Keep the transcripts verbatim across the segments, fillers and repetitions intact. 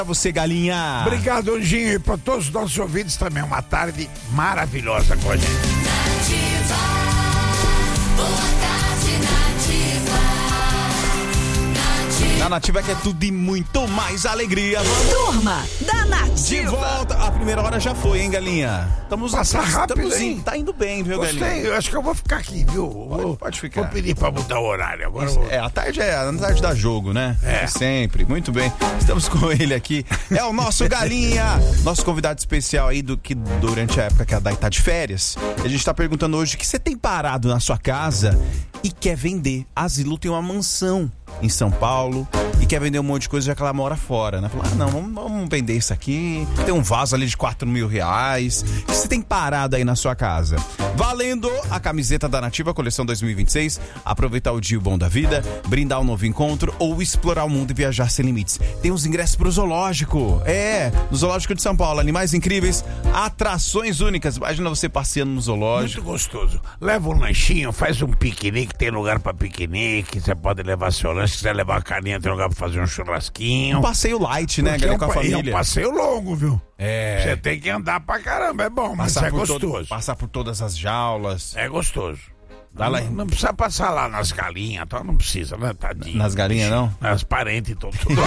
Pra você, galinha. Obrigado, Anjinho, e para todos os nossos ouvintes também. Uma tarde maravilhosa com a gente. Nativa, boa tarde, Nativa. Nativa. Na Nativa que é tudo e muito mais alegria. Vamos. Turma da Nativa. De volta. A primeira hora já foi, hein, galinha? Estamos Passa rápido, estamos hein? indo, tá indo bem, viu, Gostei, galinha? eu acho que eu vou ficar aqui, viu? Pode, Vou, pode ficar. Vou pedir pra mudar o horário agora. eu vou- É, a tarde é a tarde da jogo, né? É. Sempre, muito bem. Estamos com ele aqui. É o nosso Galinha, nosso convidado especial aí do que durante a época que a Dai tá de férias. A gente tá perguntando hoje o que você tem parado na sua casa e quer vender. A Zilu tem uma mansão em São Paulo e quer vender um monte de coisa já que ela mora fora, né? Falar, ah, não, vamos, vamos vender isso aqui. Tem um vaso ali de quatro mil reais. O que você tem parado aí na sua casa? Valendo a camiseta da Nativa, coleção dois mil e vinte e seis. Aproveitar o dia bom da vida, brindar um novo encontro ou explorar o mundo e viajar sem limites. Tem os ingressos pro zoológico. É, no Zoológico de São Paulo. Animais incríveis, atrações únicas. Imagina você passeando no zoológico. Muito gostoso. Leva um lanchinho, faz um piquenique, tem lugar pra piquenique, você pode levar seu lanche, se quiser levar a carninha, tem lugar pra fazer um churrasquinho. Um passeio light, né, Porque galera, é um com a pa- família. É um passeio longo, viu? É. Você tem que andar pra caramba, é bom, mas Passar é por gostoso. todo- passar por todas as jaulas. É gostoso. Dá lá- não, não precisa passar lá nas galinhas, tal, não precisa, né, tadinho. Nas galinhas, não? Nas parentes e tudo. tudo lá.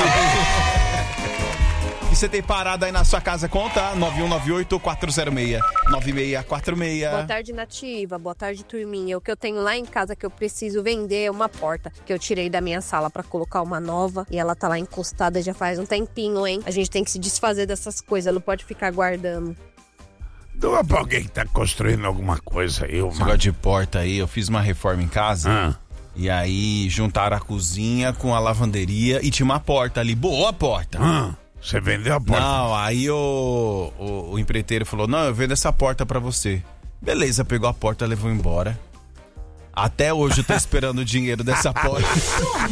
E você tem parado aí na sua casa, conta nove um nove oito quatro zero seis nove seis quatro seis. Boa tarde, Nativa. Boa tarde, turminha. O que eu tenho lá em casa que eu preciso vender é uma porta que eu tirei da minha sala pra colocar uma nova e ela tá lá encostada já faz um tempinho, hein? A gente tem que se desfazer dessas coisas, não pode ficar guardando. Doa pra alguém que tá construindo alguma coisa aí, Esse uma... negócio de porta aí, eu fiz uma reforma em casa. Ah, E aí juntaram a cozinha com a lavanderia e tinha uma porta ali. Boa porta. ah, você vendeu a porta? Não, aí o, o, o empreiteiro falou, não, eu vendo essa porta pra você. Beleza, pegou a porta, levou embora. Até hoje eu tô esperando o dinheiro dessa porta.